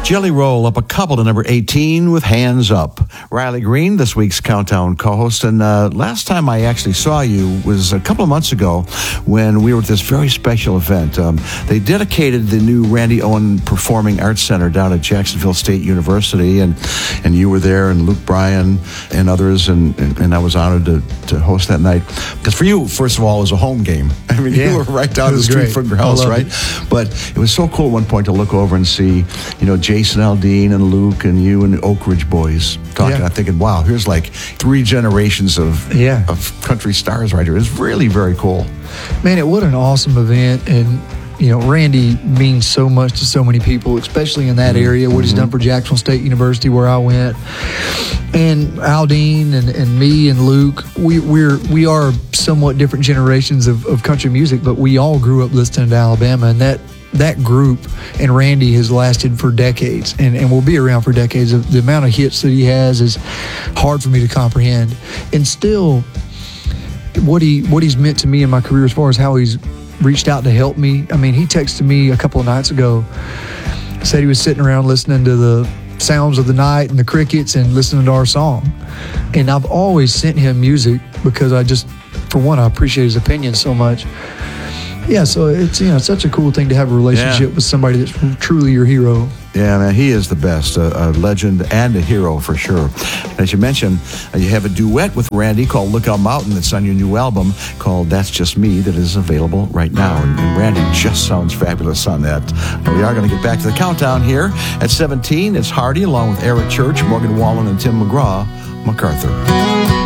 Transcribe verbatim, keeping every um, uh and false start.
Jelly Roll up a couple to number eighteen with Hands Up. Riley Green, this week's Countdown co-host. And uh, last time I actually saw you was a couple of months ago when we were at this very special event. Um, they dedicated the new Randy Owen Performing Arts Center down at Jacksonville State University. And, and you were there, and Luke Bryan and others. And, and, and I was honored to, to host that night. Because for you, first of all, it was a home game. I mean, yeah, you were right down the street great. from your house, right? It. But it was so cool at one point to look over and see, you know, Jason Aldean and Luke and you and the Oak Ridge boys talking. Yeah. I'm thinking, wow, here's like three generations of yeah. of country stars right here. It's really very cool. Man, it what an awesome event. And you know, Randy means so much to so many people, especially in that mm-hmm. area. What mm-hmm. he's done for Jacksonville State University, where I went, and Aldean and, and me and Luke, we we're we are somewhat different generations of, of country music, but we all grew up listening to Alabama, and that that group and Randy has lasted for decades and, and will be around for decades. The amount of hits that he has is hard for me to comprehend. And still, what he what he's meant to me in my career as far as how he's reached out to help me. I mean, he texted me a couple of nights ago, said he was sitting around listening to the sounds of the night and the crickets and listening to our song. And I've always sent him music because I just, for one, I appreciate his opinion so much. Yeah, so it's, you know, such a cool thing to have a relationship yeah. with somebody that's truly your hero. Yeah, man, he is the best, a, a legend and a hero for sure. As you mentioned, uh, you have a duet with Randy called Lookout Mountain that's on your new album called That's Just Me that is available right now. And, and Randy just sounds fabulous on that. And we are going to get back to the countdown here. At seventeen, it's Hardy along with Eric Church, Morgan Wallen, and Tim McGraw, MacArthur.